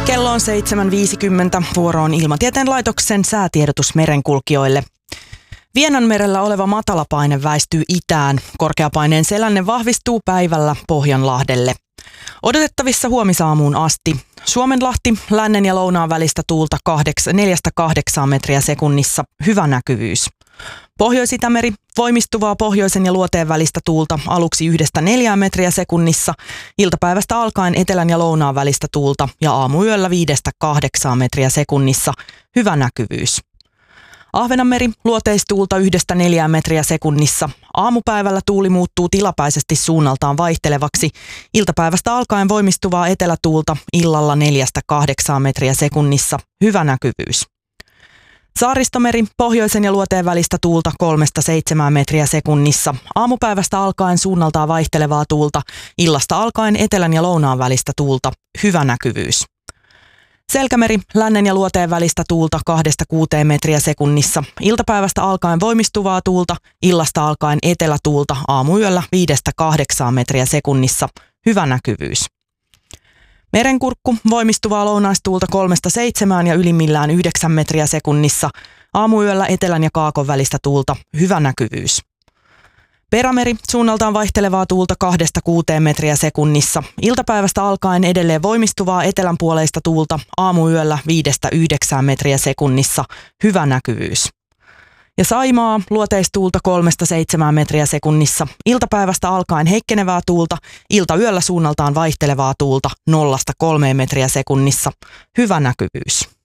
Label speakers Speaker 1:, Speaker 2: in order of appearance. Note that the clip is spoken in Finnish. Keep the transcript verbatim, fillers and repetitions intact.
Speaker 1: Kello on seitsemän viisikymmentä. Vuoro on Ilmatieteen laitoksen säätiedotus merenkulkijoille. Vienanmerellä oleva matalapaine väistyy itään. Korkeapaineen selänne vahvistuu päivällä Pohjanlahdelle. Odotettavissa huomisaamuun asti. Suomenlahti, lännen ja lounaan välistä tuulta neljästä kahdeksaan metriä sekunnissa. Hyvä näkyvyys. Pohjois-Itämeri, voimistuvaa pohjoisen ja luoteen välistä tuulta aluksi yhdestä neljään metriä sekunnissa. Iltapäivästä alkaen etelän ja lounaan välistä tuulta ja aamuyöllä viidestä kahdeksaan metriä sekunnissa. Hyvä näkyvyys. Ahvenanmeri, luoteistuulta yhdestä neljään metriä sekunnissa. Aamupäivällä tuuli muuttuu tilapäisesti suunnaltaan vaihtelevaksi. Iltapäivästä alkaen voimistuvaa etelätuulta illalla neljästä kahdeksaan metriä sekunnissa. Hyvä näkyvyys. Saaristomeri, pohjoisen ja luoteen välistä tuulta kolmesta seitsemään metriä sekunnissa. Aamupäivästä alkaen suunnaltaan vaihtelevaa tuulta. Illasta alkaen etelän ja lounaan välistä tuulta. Hyvä näkyvyys. Selkämeri, lännen ja luoteen välistä tuulta kahdesta kuuteen metriä sekunnissa. Iltapäivästä alkaen voimistuvaa tuulta, illasta alkaen etelätuulta, aamuyöllä viidestä kahdeksaan metriä sekunnissa. Hyvä näkyvyys. Merenkurkku, voimistuvaa lounaistuulta kolmesta seitsemään ja ylimmillään yhdeksän metriä sekunnissa. Aamuyöllä etelän ja kaakon välistä tuulta. Hyvä näkyvyys. Perämeri, suunnaltaan vaihtelevaa tuulta kahdesta kuuteen metriä sekunnissa. Iltapäivästä alkaen edelleen voimistuvaa etelänpuoleista tuulta. Aamuyöllä viidestä yhdeksään metriä sekunnissa. Hyvä näkyvyys. Ja Saimaa, luoteistuulta kolmesta seitsemään metriä sekunnissa. Iltapäivästä alkaen heikkenevää tuulta. Iltayöllä suunnaltaan vaihtelevaa tuulta nollasta kolmeen metriä sekunnissa. Hyvä näkyvyys.